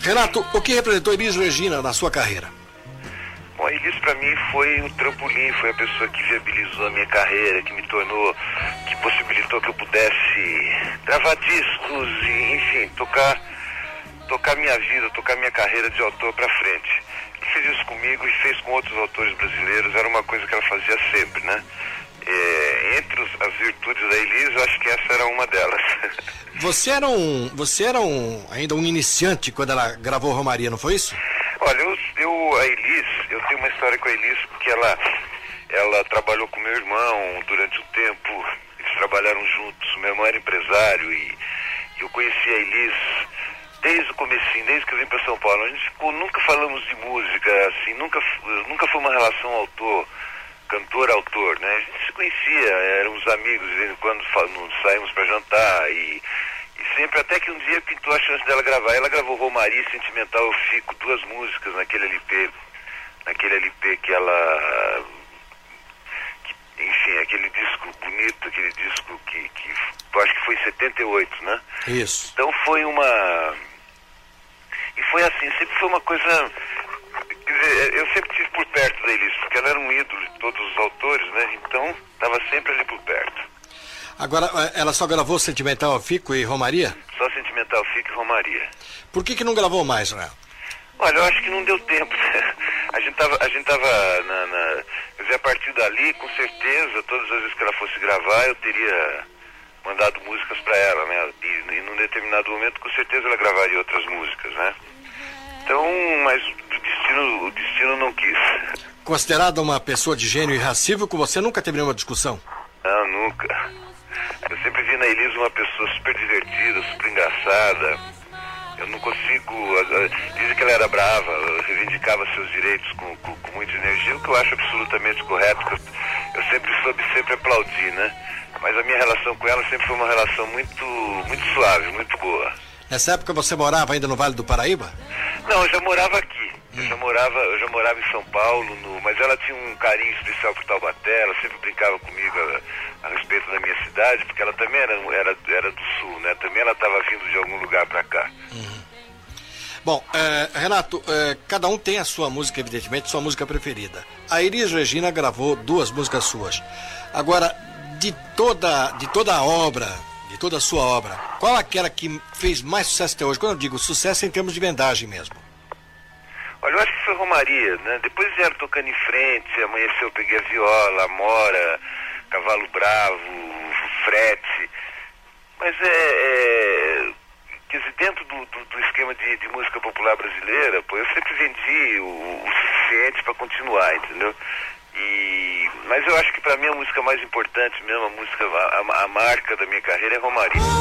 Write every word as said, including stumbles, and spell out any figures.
Renato, o que representou Elis Regina na sua carreira? Bom, a Elis pra mim foi um trampolim, foi a pessoa que viabilizou a minha carreira, que me tornou, que possibilitou que eu pudesse gravar discos e, enfim, tocar, tocar minha vida, tocar minha carreira de autor pra frente. Ela fez isso comigo e fez com outros autores brasileiros, era uma coisa que ela fazia sempre, né? É, entre os, as virtudes da Elis, eu acho que essa era uma delas. Você era um, você era um, ainda um iniciante quando ela gravou Romaria, não foi isso? Olha, eu, eu, a Elis, eu tenho uma história com a Elis, porque ela, ela trabalhou com meu irmão durante um tempo, eles trabalharam juntos, meu irmão era empresário e eu conheci a Elis desde o comecinho, desde que eu vim para São Paulo. A gente ficou, nunca falamos de música, assim, nunca, nunca foi uma relação autor, cantor-autor, né? A gente se conhecia, éramos amigos, de vez em quando saímos para jantar e, e sempre, até que um dia pintou a chance dela gravar. Ela gravou Romaria e Sentimental Eu Fico, duas músicas naquele L P, naquele L P que ela, que, enfim, aquele disco bonito, aquele disco que, que eu acho que foi em setenta e oito, né? Isso. Então foi uma, e foi assim, sempre foi uma coisa. Quer dizer, eu sempre estive por perto da Elis, porque ela era um ídolo de todos os autores, né? Então, estava sempre ali por perto. Agora, ela só gravou Sentimental Eu Fico e Romaria? Só Sentimental Eu Fico e Romaria. Por que que não gravou mais, né? Olha, eu acho que não deu tempo. A gente tava, a gente tava na, na... Quer dizer, a partir dali, com certeza, todas as vezes que ela fosse gravar, eu teria mandado músicas para ela, né? E, e num determinado momento, com certeza, ela gravaria outras músicas, né? Então, mas o destino, o destino não quis. Considerada uma pessoa de gênio irracível, com você nunca teve nenhuma discussão? Não, nunca. Eu sempre vi na Elis uma pessoa super divertida, super engraçada. Eu não consigo... Dizem que ela era brava, reivindicava seus direitos com, com, com muita energia, o que eu acho absolutamente correto. Eu sempre soube sempre aplaudir, né? Mas a minha relação com ela sempre foi uma relação muito, muito suave, muito boa. Nessa época você morava ainda no Vale do Paraíba? Não, eu já morava aqui. Eu já morava, eu já morava em São Paulo, no, mas ela tinha um carinho especial por Taubaté, ela sempre brincava comigo a, a respeito da minha cidade, porque ela também era, era, era do sul, né? Também ela estava vindo de algum lugar para cá. Uhum. Bom, é, Renato, é, cada um tem a sua música, evidentemente, sua música preferida. A Elis Regina gravou duas músicas suas. Agora, de toda, de toda a obra, de toda a sua obra, qual aquela que fez mais sucesso até hoje? Quando eu digo sucesso em termos de vendagem mesmo. Olha, eu acho que foi Romaria, né? Depois vieram Tocando em Frente, Amanheceu, Peguei a Viola, Amora, Cavalo Bravo, Frete. Mas é, é... Quer dizer, dentro do, do, do esquema de, de música popular brasileira, pô, eu sempre vendi o, o suficiente para continuar, entendeu? E... Mas eu acho que para mim a música mais importante mesmo, a música, a, a marca da minha carreira é Romaria.